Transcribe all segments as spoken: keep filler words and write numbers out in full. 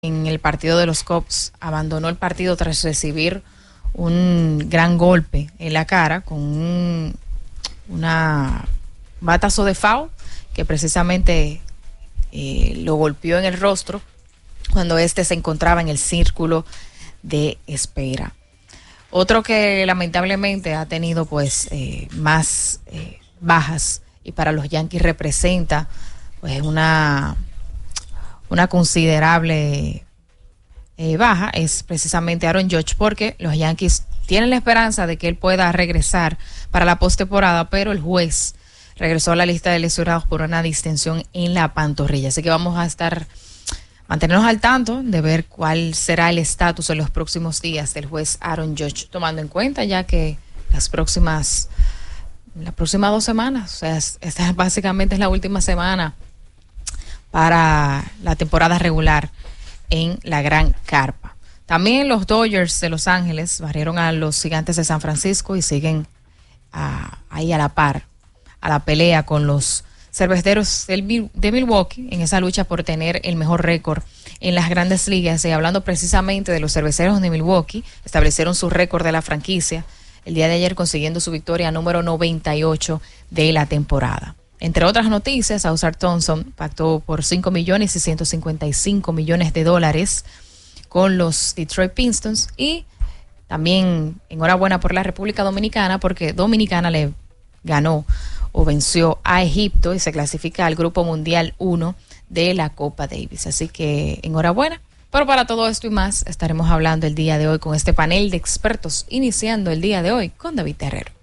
en el partido de los Cubs abandonó el partido tras recibir un gran golpe en la cara con un una batazo de foul que precisamente eh, lo golpeó en el rostro cuando este se encontraba en el círculo de espera. Otro que lamentablemente ha tenido pues eh, más eh, bajas y para los Yankees representa pues una una considerable eh, baja es precisamente Aaron Judge, porque los Yankees tienen la esperanza de que él pueda regresar para la postemporada, pero el juez regresó a la lista de lesionados por una distensión en la pantorrilla. Así que vamos a estar, mantenernos al tanto de ver cuál será el estatus en los próximos días del juez Aaron Judge, tomando en cuenta ya que las próximas, las próximas dos semanas, o sea, esta básicamente es la última semana para la temporada regular en la Gran Carpa. También los Dodgers de Los Ángeles barrieron a los Gigantes de San Francisco y siguen a, ahí a la par, a la pelea con los Cerveceros del, de Milwaukee en esa lucha por tener el mejor récord en las Grandes Ligas. Y hablando precisamente de los Cerveceros de Milwaukee, establecieron su récord de la franquicia el día de ayer consiguiendo su victoria número noventa y ocho de la temporada. Entre otras noticias, Ausar Thompson pactó por cinco millones y ciento cincuenta y cinco millones de dólares con los Detroit Pistons. Y también enhorabuena por la República Dominicana, porque Dominicana le ganó o venció a Egipto y se clasifica al Grupo Mundial uno de la Copa Davis. Así que enhorabuena. Pero para todo esto y más estaremos hablando el día de hoy con este panel de expertos, iniciando el día de hoy con David Terrero.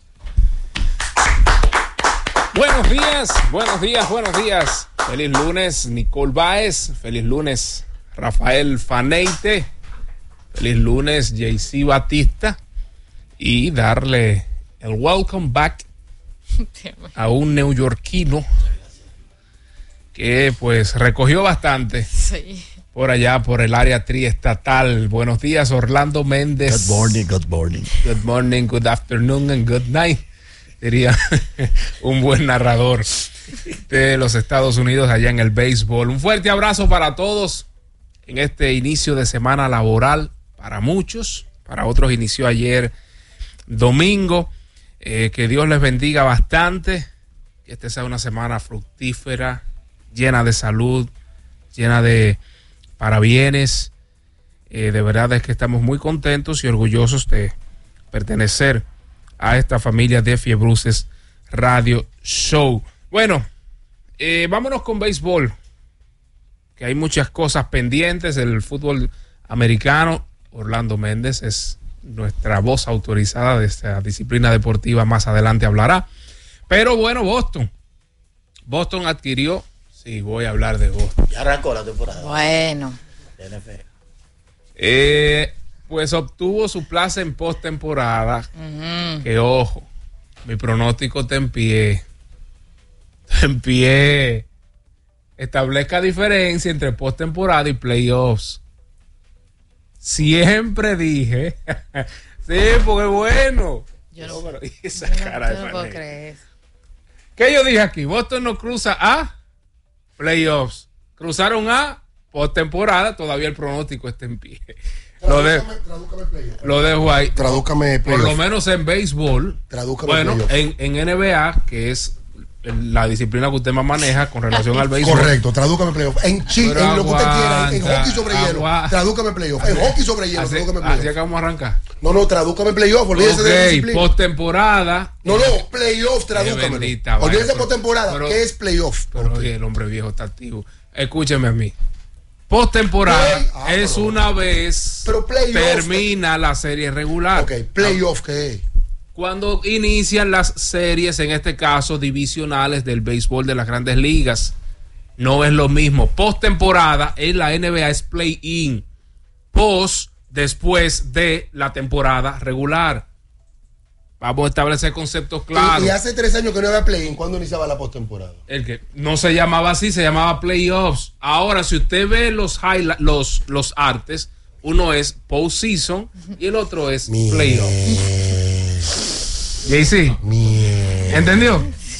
Buenos días, buenos días, buenos días. Feliz lunes, Nicole Báez. Feliz lunes, Rafael Faneite. Feliz lunes, J C Batista. Y darle el welcome back a un neoyorquino que pues recogió bastante sí. por allá, por el área triestatal. Buenos días, Orlando Méndez. Good morning, good morning. Good morning, good afternoon and good night. Diría un buen narrador de los Estados Unidos allá en el béisbol. Un fuerte abrazo para todos en este inicio de semana laboral para muchos, para otros inició ayer domingo. Eh, que Dios les bendiga bastante, que esta sea una semana fructífera, llena de salud, llena de parabienes. Eh, de verdad es que estamos muy contentos y orgullosos de pertenecer a esta familia de Fiebruces Radio Show. Bueno, eh, vámonos con béisbol, que hay muchas cosas pendientes. El fútbol americano, Orlando Méndez es nuestra voz autorizada de esta disciplina deportiva, más adelante hablará. Pero bueno, Boston. Boston adquirió, sí, voy a hablar de Boston. Ya arrancó la temporada. Bueno. N F L. Eh... Pues obtuvo su plaza en postemporada. Uh-huh. Que ojo, mi pronóstico está en pie. Está en pie. Establezca diferencia entre postemporada y playoffs. Siempre dije. Sí, porque bueno. Yo no, no pero esa yo cara no, yo de no puedo creer. ¿Qué yo dije aquí? Boston no cruza a playoffs. Cruzaron a postemporada. Todavía el pronóstico está en pie. Lo, de, lo dejo ahí. Tradúcame Por lo menos en béisbol. Tradúcame bueno, en, en N B A, que es la disciplina que usted más maneja con relación al béisbol. Correcto, tradúcame playoff. En chi, en lo que usted quiera, en hockey sobre agua, hielo, tradúcame playoff. En hockey sobre hielo, así, tradúcame playoff. Así acabamos a arrancar. No, no, tradúcame playoff, olvídese okay, de la disciplina. Postemporada. No, no, playoff, tradúcame. Olvídese de postemporada, ¿qué es playoff? Pero okay. El hombre viejo está activo. Escúcheme a mí. Postemporada ah, es pero, una vez pero termina la serie regular. Ok, playoff, ¿qué es? Cuando inician las series, en este caso divisionales del béisbol de las Grandes Ligas. No es lo mismo. Postemporada en la N B A es play-in. Post después de la temporada regular. Vamos a establecer conceptos claros. Y, y hace tres años que no había play-in. ¿Cuándo iniciaba la postemporada? El que no se llamaba así, se llamaba playoffs. Ahora, si usted ve los highlights, los, los artes, uno es postseason y el otro es playoffs. J C, ¿entendió?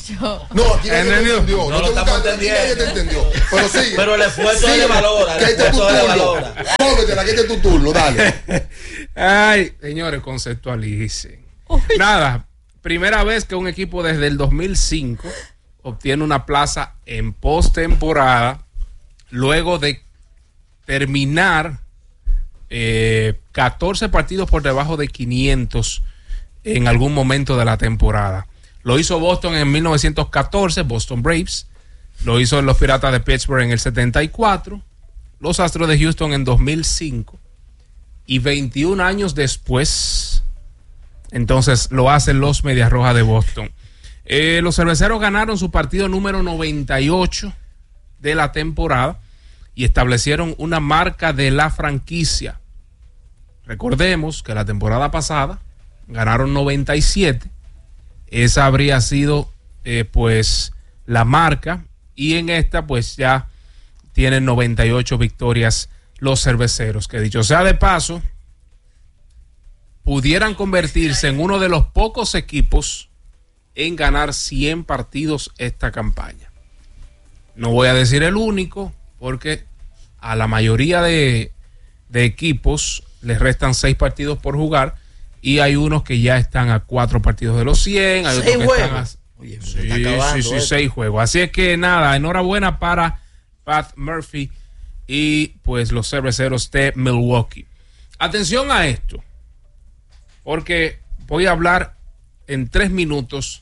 Yo. No, aquí nadie ¿Entendió? te entendió. No No, lo te estamos buscaste, aquí nadie te entendió. Pero sigue. Pero el esfuerzo Sigue, le valora. El que este es tu esfuerzo le turno. valora. Cómetela, que este es tu turno, dale. Ay, señores, conceptualicen. Uy. Nada, primera vez que un equipo desde el dos mil cinco obtiene una plaza en postemporada luego de terminar eh, catorce partidos por debajo de quinientos en algún momento de la temporada. Lo hizo Boston en mil novecientos catorce, Boston Braves. Lo hizo los Piratas de Pittsburgh en el setenta y cuatro, los Astros de Houston en dos mil cinco, y veintiún años después, entonces lo hacen los Medias Rojas de Boston. Eh, los Cerveceros ganaron su partido número noventa y ocho de la temporada y establecieron una marca de la franquicia. Recordemos que la temporada pasada ganaron noventa y siete. Esa habría sido eh, pues la marca, y en esta pues ya tienen noventa y ocho victorias los Cerveceros, que dicho sea de paso, pudieran convertirse en uno de los pocos equipos en ganar cien partidos esta campaña. No voy a decir el único, porque a la mayoría de, de equipos les restan seis partidos por jugar, y hay unos que ya están a cuatro partidos de los cien. Hay otros que están a... Oye, sí, sí, sí, seis juegos. Así es que nada, enhorabuena para Pat Murphy y pues los Cerveceros de Milwaukee. Atención a esto, porque voy a hablar en tres minutos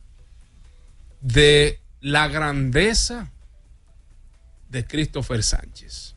de la grandeza de Christopher Sánchez.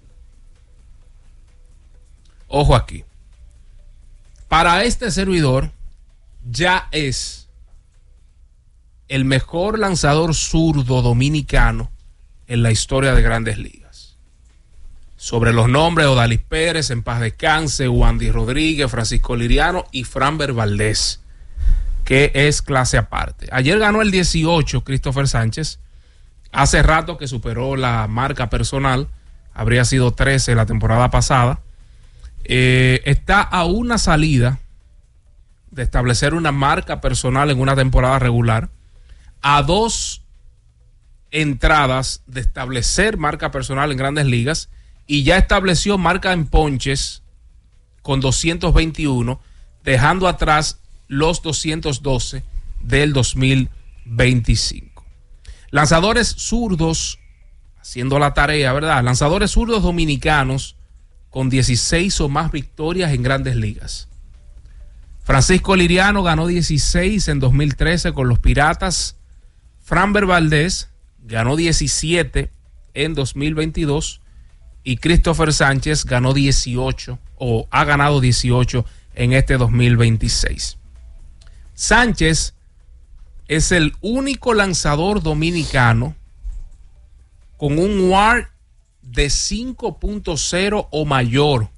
Ojo aquí. Para este servidor ya es el mejor lanzador zurdo dominicano en la historia de Grandes Ligas. Sobre los nombres: Odalis Pérez, en paz descanse, Wandy Rodríguez, Francisco Liriano y Framber Valdez, que es clase aparte. Ayer ganó el dieciocho Christopher Sánchez. Hace rato que superó la marca personal, habría sido trece la temporada pasada. Eh, está a una salida de establecer una marca personal en una temporada regular, a dos entradas de establecer marca personal en Grandes Ligas, y ya estableció marca en ponches con doscientos veintiuno, dejando atrás los doscientos doce del dos mil veinticinco. Lanzadores zurdos, haciendo la tarea, ¿verdad? Lanzadores zurdos dominicanos con dieciséis o más victorias en Grandes Ligas. Francisco Liriano ganó dieciséis en dos mil trece con los Piratas. Framber Valdez ganó diecisiete en dos mil veintidós, y Christopher Sánchez ganó dieciocho, o ha ganado dieciocho en este dos mil veintiséis. Sánchez es el único lanzador dominicano con un W A R de cinco punto cero o mayor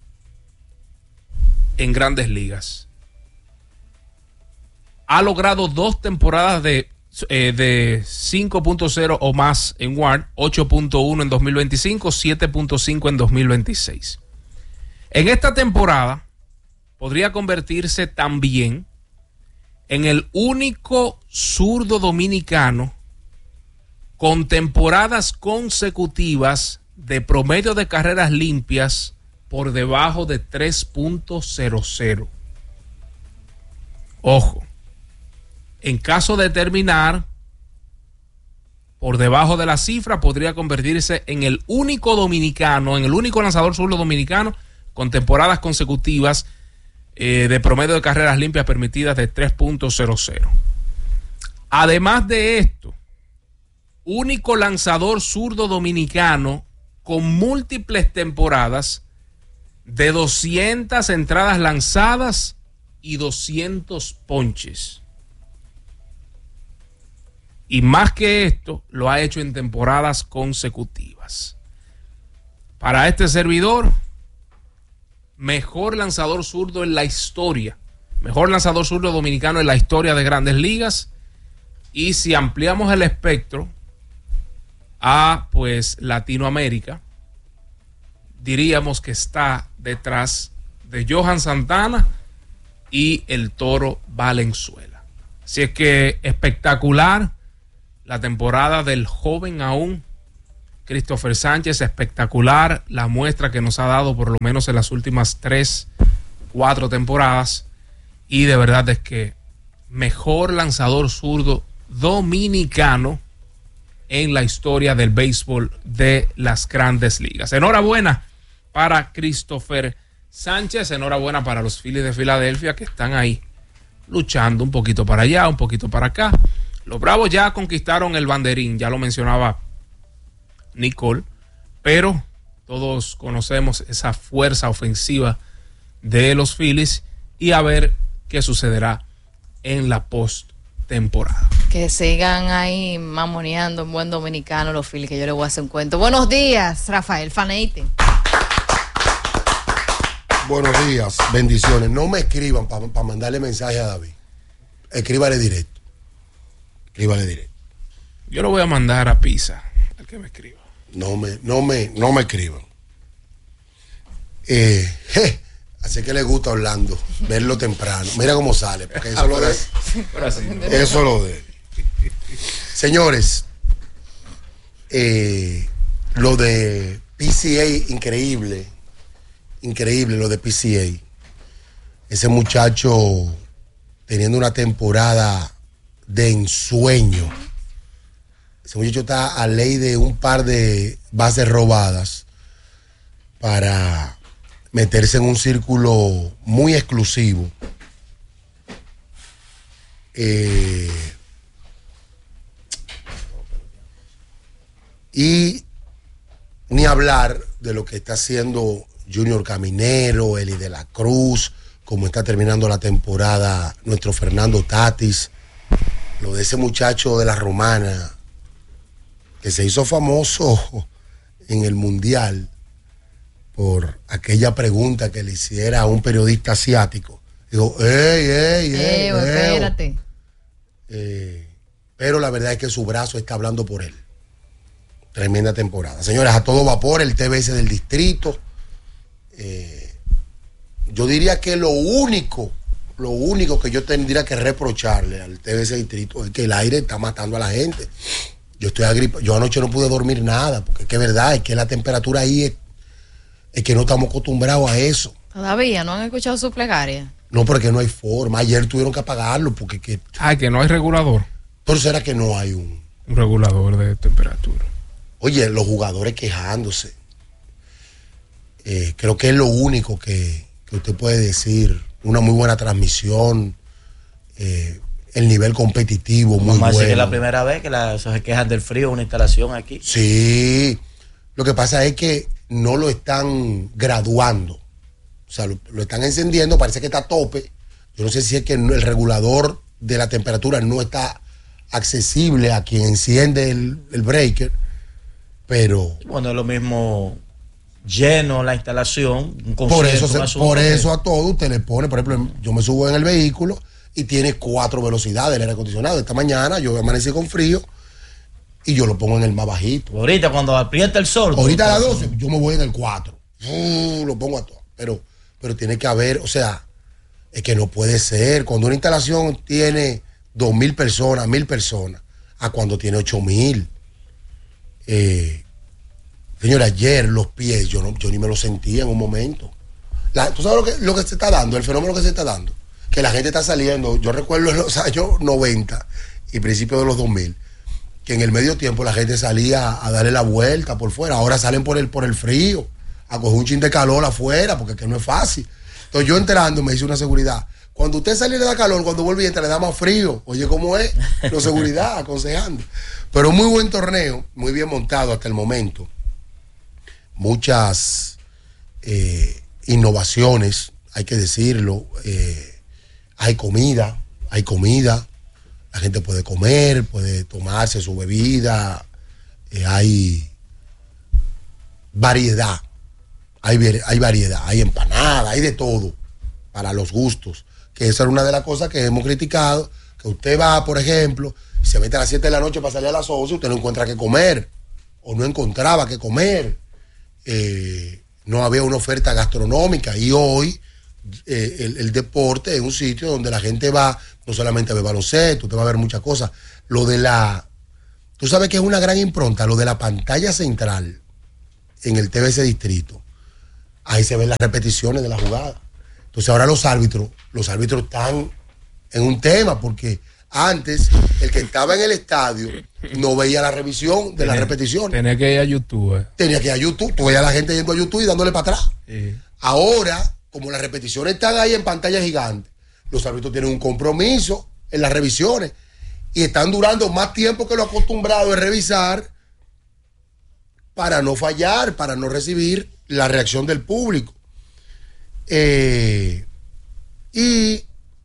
en Grandes Ligas. Ha logrado dos temporadas de Eh, de cinco punto cero o más en W A R, ocho punto uno en dos mil veinticinco, siete punto cinco en dos mil veintiséis. En esta temporada podría convertirse también en el único zurdo dominicano con temporadas consecutivas de promedio de carreras limpias por debajo de tres punto cero cero. Ojo. En caso de terminar por debajo de la cifra, podría convertirse en el único dominicano, en el único lanzador zurdo dominicano con temporadas consecutivas eh, de promedio de carreras limpias permitidas de tres punto cero cero. Además de esto, único lanzador zurdo dominicano con múltiples temporadas de doscientas entradas lanzadas y doscientos ponches. Y más que esto, lo ha hecho en temporadas consecutivas. Para este servidor, mejor lanzador zurdo en la historia. Mejor lanzador zurdo dominicano en la historia de Grandes Ligas. Y si ampliamos el espectro a pues Latinoamérica, diríamos que está detrás de Johan Santana y el Toro Valenzuela. Así es que espectacular la temporada del joven aún Christopher Sánchez, espectacular la muestra que nos ha dado por lo menos en las últimas tres, cuatro temporadas, y de verdad es que mejor lanzador zurdo dominicano en la historia del béisbol de las Grandes Ligas. Enhorabuena para Christopher Sánchez, enhorabuena para los Phillies de Filadelfia, que están ahí luchando un poquito para allá, un poquito para acá. Los Bravos ya conquistaron el banderín, ya lo mencionaba Nicole, pero todos conocemos esa fuerza ofensiva de los Phillies, y a ver qué sucederá en la postemporada. Que sigan ahí mamoneando en buen dominicano los Phillies, que yo les voy a hacer un cuento. Buenos días, Rafael Faneite. Buenos días, bendiciones. No me escriban para pa mandarle mensaje a David. Escríbale directo. Escríbale directo. Yo lo voy a mandar a Pisa, al que me escriba. No me, no me, no me escriban. Eh, je, así que le gusta a Orlando verlo temprano. Mira cómo sale, porque eso lo de. Eso lo de. Señores, eh, lo de P C A, increíble. Increíble lo de P C A. Ese muchacho teniendo una temporada de ensueño. Ese muchacho está a ley de un par de bases robadas para meterse en un círculo muy exclusivo. Eh, y ni hablar de lo que está haciendo Junior Caminero, Eli de la Cruz, como está terminando la temporada nuestro Fernando Tatis, lo de ese muchacho de la Romana que se hizo famoso en el Mundial por aquella pregunta que le hiciera a un periodista asiático. Digo, ey, ey, ey, ey espérate. Eh, pero la verdad es que su brazo está hablando por él. Tremenda temporada. Señores, a todo vapor, el T B S del distrito. Eh, yo diría que lo único, lo único que yo tendría que reprocharle al T B S distrito es que el aire está matando a la gente. Yo estoy agripado, yo anoche no pude dormir nada, porque es que es verdad, es que la temperatura ahí es, es que no estamos acostumbrados a eso. Todavía no han escuchado su plegaria. No, porque no hay forma. Ayer tuvieron que apagarlo porque que. Ah, que no hay regulador. Pero será que no hay un, un regulador de temperatura. Oye, los jugadores quejándose. Eh, creo que es lo único que, que usted puede decir. Una muy buena transmisión. Eh, el nivel competitivo muy Más bueno. que es la primera vez que la, se quejan del frío, una instalación aquí. Sí. Lo que pasa es que no lo están graduando. O sea, lo, lo están encendiendo, parece que está a tope. Yo no sé si es que el regulador de la temperatura no está accesible a quien enciende el, el breaker, pero... Bueno, es lo mismo lleno la instalación. Un por eso, se, por eso a todo usted le pone, por ejemplo, yo me subo en el vehículo y tiene cuatro velocidades el aire acondicionado. Esta mañana yo amanecí con frío y yo lo pongo en el más bajito. Ahorita cuando aprieta el sol. Ahorita a las doce yo me voy en el cuatro. Uh, lo pongo a todo. Pero, pero tiene que haber, o sea, es que no puede ser. Cuando una instalación tiene dos mil personas, mil personas, a cuando tiene ocho mil. Eh, señora, ayer los pies, yo, no, yo ni me los sentía en un momento. La, ¿Tú sabes lo que, lo que se está dando? El fenómeno que se está dando. Que la gente está saliendo. Yo recuerdo en los años noventa y principios de los dos mil, que en el medio tiempo la gente salía a darle la vuelta por fuera. Ahora salen por el, por el frío, a coger un chin de calor afuera, porque es que no es fácil. Entonces yo entrando me hice una seguridad. Cuando usted sale le da calor, cuando vuelve y entra le da más frío. Oye, ¿cómo es? La seguridad, aconsejando. Pero muy buen torneo, muy bien montado hasta el momento. Muchas eh, innovaciones, hay que decirlo. Eh, hay comida, hay comida. La gente puede comer, puede tomarse su bebida. Eh, hay variedad. Hay, hay variedad, hay empanada, hay de todo para los gustos. Que esa era una de las cosas que hemos criticado, que usted va, por ejemplo, y se mete a las siete de la noche para salir a las once, usted no encuentra qué comer, o no encontraba qué comer, eh, no había una oferta gastronómica, y hoy eh, el, el deporte es un sitio donde la gente va, no solamente a ver baloncesto, usted va a ver muchas cosas. Lo de la Tú sabes que es una gran impronta, lo de la pantalla central en el T V C Distrito. Ahí se ven las repeticiones de la jugada. Entonces ahora los árbitros, los árbitros están en un tema, porque antes el que estaba en el estadio no veía la revisión de tenía, las repeticiones. Tenía que ir a YouTube. Eh. Tenía que ir a YouTube. Tú veías a la gente yendo a YouTube y dándole para atrás. Sí. Ahora, como las repeticiones están ahí en pantalla gigante, los árbitros tienen un compromiso en las revisiones y están durando más tiempo que lo acostumbrado en revisar para no fallar, para no recibir la reacción del público. Eh, y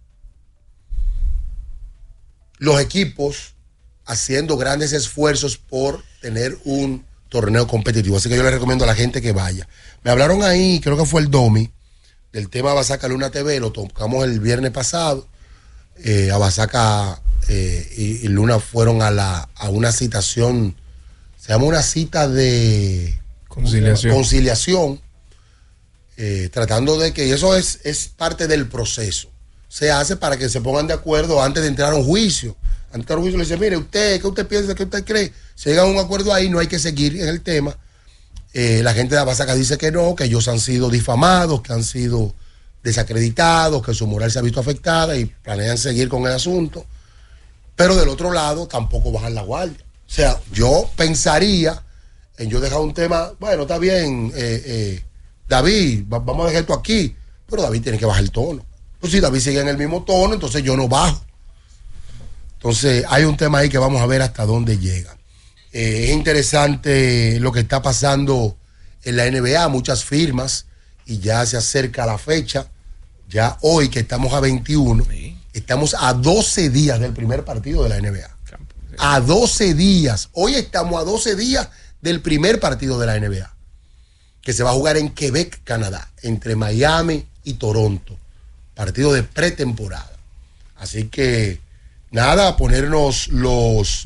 los equipos haciendo grandes esfuerzos por tener un torneo competitivo. Así que yo les recomiendo a la gente que vaya. Me hablaron ahí, creo que fue el Domi, del tema Abasaca Luna T V, lo tocamos el viernes pasado. Eh, Abasaca eh, y, y Luna fueron a, la, a una citación, se llama una cita de conciliación, conciliación eh, tratando de que, y eso es, es parte del proceso, se hace para que se pongan de acuerdo antes de entrar a un juicio. Antes de entrar a un juicio le dice, mire, usted, ¿qué usted piensa, qué usted cree? Se llega a un acuerdo ahí, no hay que seguir en el tema. Eh, la gente de Abasaca dice que no, que ellos han sido difamados, que han sido desacreditados, que su moral se ha visto afectada y planean seguir con el asunto. Pero del otro lado tampoco bajan la guardia. O sea, yo pensaría en yo dejar un tema, bueno, está bien, eh, eh, David, va, vamos a dejar esto aquí, pero David tiene que bajar el tono. Pues si David sigue en el mismo tono, entonces yo no bajo. Entonces hay un tema ahí que vamos a ver hasta dónde llega. Eh, es interesante lo que está pasando en la N B A, muchas firmas, y ya se acerca la fecha. Ya hoy, que estamos a veintiuno, sí. Estamos a doce días del primer partido de la N B A. A doce días. Hoy estamos a doce días del primer partido de la N B A, que se va a jugar en Quebec, Canadá, entre Miami y Toronto. Partido de pretemporada. Así que, nada, a ponernos los,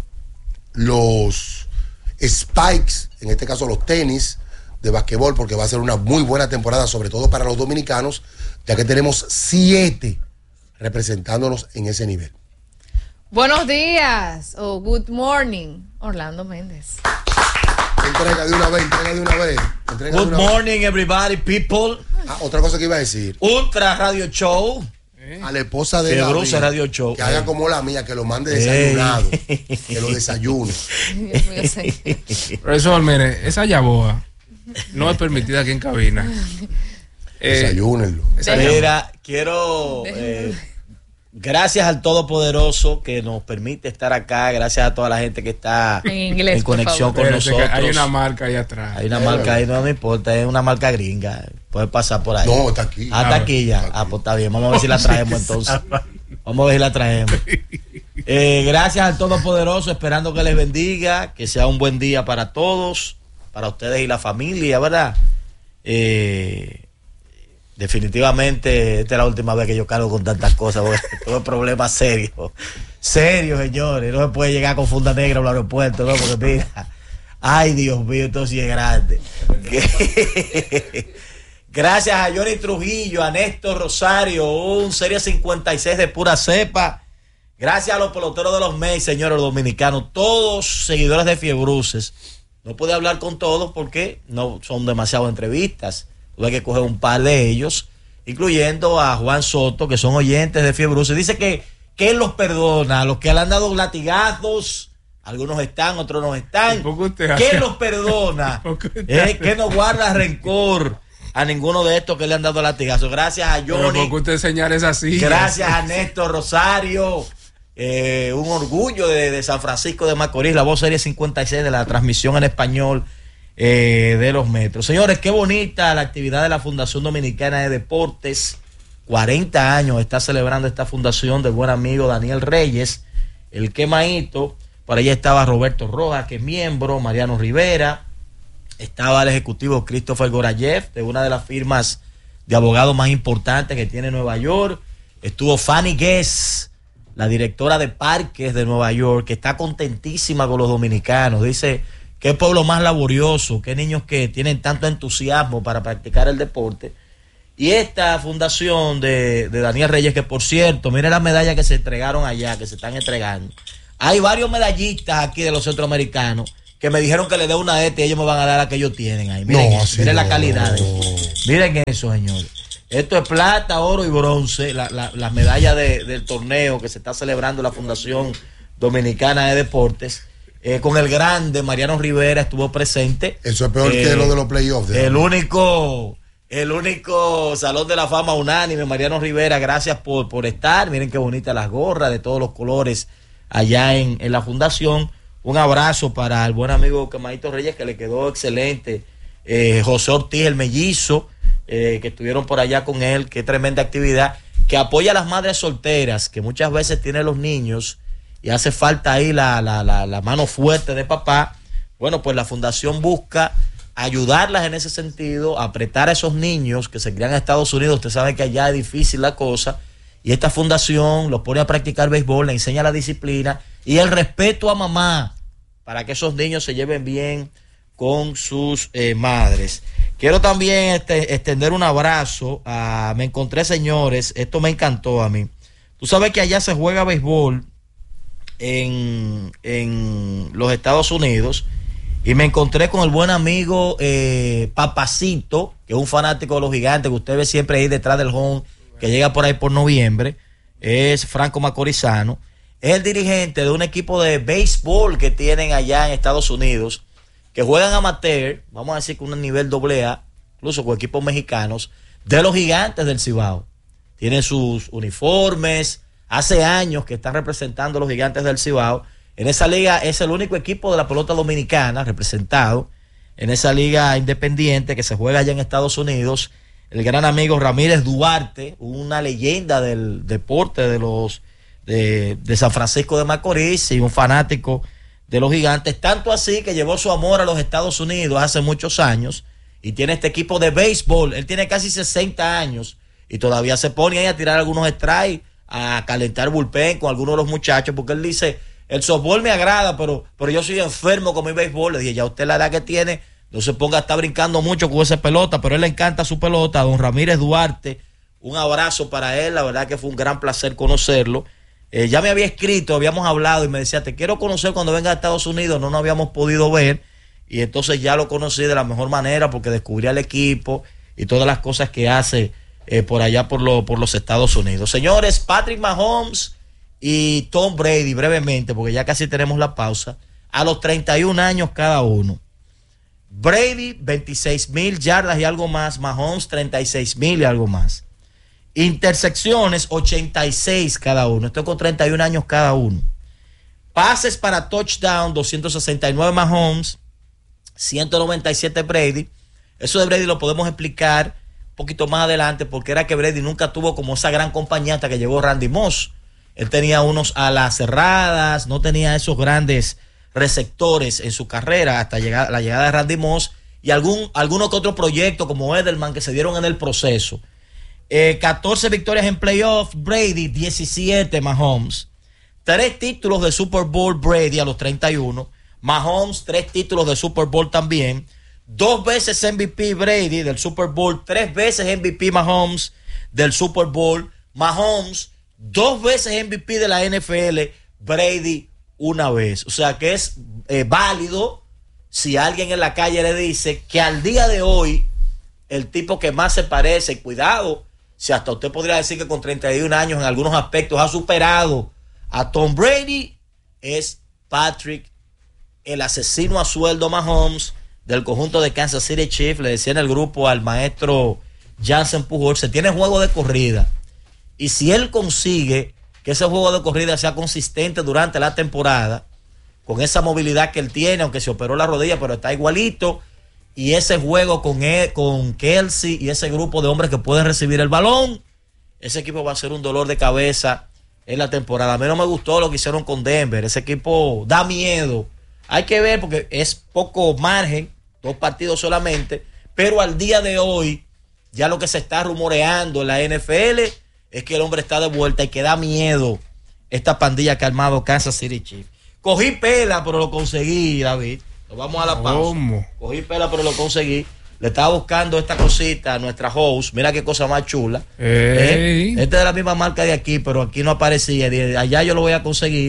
los spikes, en este caso los tenis de basquetbol, porque va a ser una muy buena temporada, sobre todo para los dominicanos, ya que tenemos siete representándonos en ese nivel. Buenos días o oh, good morning, Orlando Méndez. Entrega de una vez, entrega de una vez. Entrega Good de una morning, vez. everybody, people. Ah, otra cosa que iba a decir. Ultra Radio Show. Eh. A la esposa de David, Radio Show. Que haga como la mía, que lo mande desayunado. Eh. Que lo desayune. Profesor, mire, esa yaboa no es permitida aquí en cabina. Eh, Desayúnenlo. Mira, quiero... Eh, gracias al Todopoderoso que nos permite estar acá, gracias a toda la gente que está en, inglés, en conexión con Pero nosotros. Hay una marca ahí atrás. Hay una Pero, marca ahí, no me importa, es una marca gringa. Puede pasar por ahí. No, está aquí. Ah, está aquí ya. Ah, pues está bien, vamos a ver si la traemos entonces. Vamos a ver si la traemos. Eh, gracias al Todopoderoso, esperando que les bendiga, que sea un buen día para todos, para ustedes y la familia, ¿verdad? Eh... Definitivamente esta es la última vez que yo cargo con tantas cosas, porque tuve problemas serios, serios, señores. No se puede llegar con funda negra al aeropuerto, ¿no? Porque mira, ay Dios mío, esto sí es grande. Gracias a Johnny Trujillo, a Néstor Rosario, un Serie cincuenta y seis de pura cepa. Gracias a los peloteros de los M E I, señores dominicanos, todos seguidores de Fiebruces. No pude hablar con todos porque no son demasiadas entrevistas. Tuve que coger un par de ellos, incluyendo a Juan Soto, que son oyentes de Fiebruces. Dice que, que él los perdona, a los que le han dado latigazos, algunos están, otros no están. Que él los perdona, eh, que no guarda rencor a ninguno de estos que le han dado latigazos. Gracias a Johnny. Pero porque usted señala esa silla. Gracias a Néstor Rosario. Eh, un orgullo de, de San Francisco de Macorís, la voz Serie cincuenta y seis de la transmisión en español. Eh, de los metros. Señores, qué bonita la actividad de la Fundación Dominicana de Deportes. cuarenta años está celebrando esta fundación del buen amigo Daniel Reyes, el quemadito. Por allá estaba Roberto Rojas, que es miembro, Mariano Rivera, estaba el ejecutivo Christopher Gorayev, de una de las firmas de abogados más importantes que tiene Nueva York. Estuvo Fanny Guess, la directora de parques de Nueva York, que está contentísima con los dominicanos. Dice: qué pueblo más laborioso, qué niños que tienen tanto entusiasmo para practicar el deporte. Y esta fundación de, de Daniel Reyes, que por cierto, mire las medallas que se entregaron allá, que se están entregando. Hay varios medallistas aquí de los centroamericanos que me dijeron que le dé una de estas y ellos me van a dar la que ellos tienen ahí. Miren, No, eso, miren no, la calidad. no. De miren eso, señores. Esto es plata, oro y bronce, la, la, las medallas de, del torneo que se está celebrando la Fundación Dominicana de Deportes. Eh, con el grande Mariano Rivera estuvo presente. Eso es peor eh, que lo de los playoffs. ¿De el único, el único Salón de la Fama unánime, Mariano Rivera, gracias por, por estar. Miren qué bonitas las gorras de todos los colores allá en, en la fundación. Un abrazo para el buen amigo Quemadito Reyes, que le quedó excelente. Eh, José Ortiz, el mellizo, eh, que estuvieron por allá con él. Qué tremenda actividad. Que apoya a las madres solteras, que muchas veces tienen los niños y hace falta ahí la, la, la, la mano fuerte de papá. Bueno, pues la fundación busca ayudarlas en ese sentido, apretar a esos niños que se crían en Estados Unidos. Usted sabe que allá es difícil la cosa, y esta fundación los pone a practicar béisbol, le enseña la disciplina y el respeto a mamá, para que esos niños se lleven bien con sus eh, madres. Quiero también este, extender un abrazo a, me encontré, señores, esto me encantó a mí. Tú sabes que allá se juega béisbol En, en los Estados Unidos, y me encontré con el buen amigo eh, Papacito, que es un fanático de los Gigantes, que usted ve siempre ahí detrás del home, que llega por ahí por noviembre. Es Franco Macorizano, es el dirigente de un equipo de béisbol que tienen allá en Estados Unidos, que juegan amateur, vamos a decir con un nivel doble A, incluso con equipos mexicanos, de los Gigantes del Cibao. Tienen sus uniformes. Hace años que están representando a los Gigantes del Cibao. En esa liga es el único equipo de la pelota dominicana representado en esa liga independiente que se juega allá en Estados Unidos. El gran amigo Ramírez Duarte, una leyenda del deporte de los de, de San Francisco de Macorís y un fanático de los Gigantes, tanto así que llevó su amor a los Estados Unidos hace muchos años y tiene este equipo de béisbol. Él tiene casi sesenta años y todavía se pone ahí a tirar algunos strikes, a calentar bullpen con algunos de los muchachos, porque él dice, el softball me agrada, pero, pero yo soy enfermo con mi béisbol. Le dije, ya usted la edad que tiene, no se ponga a estar brincando mucho con esa pelota, pero él le encanta su pelota. Don Ramírez Duarte, un abrazo para él, la verdad que fue un gran placer conocerlo. Eh, ya me había escrito, habíamos hablado y me decía, te quiero conocer cuando venga a Estados Unidos, no nos habíamos podido ver, y entonces ya lo conocí de la mejor manera porque descubrí al equipo y todas las cosas que hace Eh, por allá por, lo, por los Estados Unidos. Señores, Patrick Mahomes y Tom Brady, brevemente, porque ya casi tenemos la pausa, a los treinta y un años cada uno. Brady, veintiséis mil yardas y algo más. Mahomes, treinta y seis mil y algo más. Intersecciones, ochenta y seis cada uno. Estoy con treinta y un años cada uno. Pases para touchdown, doscientos sesenta y nueve Mahomes, ciento noventa y siete Brady. Eso de Brady lo podemos explicar poquito más adelante, porque era que Brady nunca tuvo como esa gran compañía hasta que llegó Randy Moss. Él tenía unos alas cerradas, no tenía esos grandes receptores en su carrera hasta llegar, la llegada de Randy Moss y algún, alguno que otro proyecto como Edelman que se dieron en el proceso. Eh, catorce victorias en playoff, Brady, diecisiete Mahomes. Tres títulos de Super Bowl Brady a los treinta y uno. Mahomes, tres títulos de Super Bowl también. Dos veces M V P Brady del Super Bowl, tres veces M V P Mahomes del Super Bowl. Mahomes, dos veces M V P de la N F L, Brady una vez. O sea que es eh, válido si alguien en la calle le dice que al día de hoy el tipo que más se parece, y cuidado, si hasta usted podría decir que con treinta y un años en algunos aspectos ha superado a Tom Brady, es Patrick, el asesino a sueldo Mahomes, del conjunto de Kansas City Chiefs. Le decía en el grupo al maestro Jansen Pujols, se tiene juego de corrida, y si él consigue que ese juego de corrida sea consistente durante la temporada, con esa movilidad que él tiene, aunque se operó la rodilla, pero está igualito, y ese juego con, él, con Kelsey y ese grupo de hombres que pueden recibir el balón, ese equipo va a ser un dolor de cabeza en la temporada. A mí no me gustó lo que hicieron con Denver, ese equipo da miedo. Hay que ver porque es poco margen, dos partidos solamente, pero al día de hoy, ya lo que se está rumoreando en la N F L es que el hombre está de vuelta y que da miedo esta pandilla que ha armado Kansas City Chiefs. Cogí pela, pero lo conseguí, David. Nos vamos a la pausa. ¿Cómo? Cogí pela, pero lo conseguí. Le estaba buscando esta cosita a nuestra host. Mira qué cosa más chula. ¿Eh? Esta es de la misma marca de aquí, pero aquí no aparecía. De allá yo lo voy a conseguir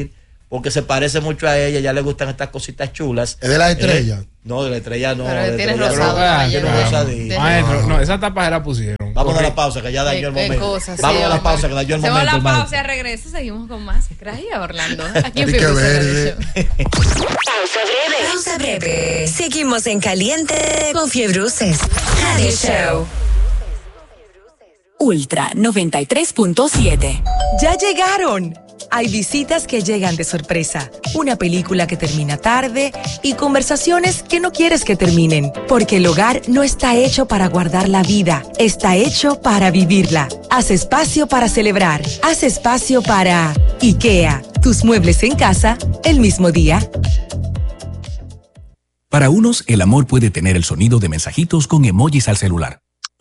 porque se parece mucho a ella, ya le gustan estas cositas chulas. ¿Es de la estrella? Eh, no, de la estrella no. Pero de tiene estrella rosado, no. caballero. Tiene Ah, rosadito. Maestro, no, esa tapa se la pusieron. Vamos a la pausa, que ya dañó el Qué- qué momento. cosas, Vamos sí, a la hombre. pausa, que dañó el Se va momento. la hermano. pausa y al regreso seguimos con más. Gracias, Orlando. Aquí en Di que Fibra verde. Pausa breve. Pausa breve. Seguimos en caliente con Fiebruces. Radio Show. Ultra noventa y tres punto siete. ¡Ya llegaron! Hay visitas que llegan de sorpresa, una película que termina tarde y conversaciones que no quieres que terminen, porque el hogar no está hecho para guardar la vida, está hecho para vivirla. Haz espacio para celebrar, haz espacio para IKEA, tus muebles en casa el mismo día. Para unos, el amor puede tener el sonido de mensajitos con emojis al celular.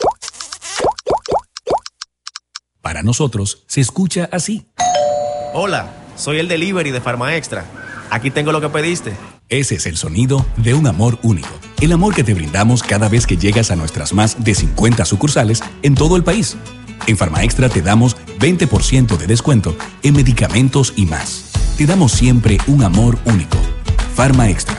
Para nosotros, se escucha así. Hola, soy el delivery de Farma Extra. Aquí tengo lo que pediste. Ese es el sonido de un amor único. El amor que te brindamos cada vez que llegas a nuestras más de cincuenta sucursales en todo el país. En Farma Extra te damos veinte por ciento de descuento en medicamentos y más. Te damos siempre un amor único. Farma Extra.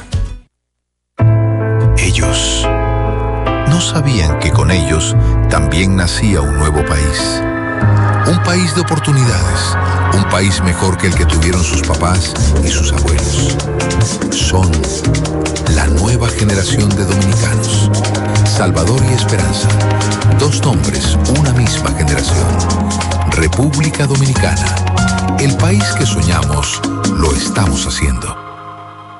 Ellos no sabían que con ellos también nacía un nuevo país. Un país de oportunidades, un país mejor que el que tuvieron sus papás y sus abuelos. Son la nueva generación de dominicanos. Salvador y Esperanza, dos nombres, una misma generación. República Dominicana, el país que soñamos, lo estamos haciendo.